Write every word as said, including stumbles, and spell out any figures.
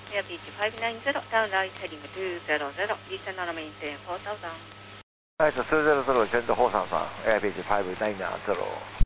Air Beach five nine zero, down line heading two zero zero, descend on maintain four thousand. Nice two zero zero, send four thousand, Air Beach five nine zero.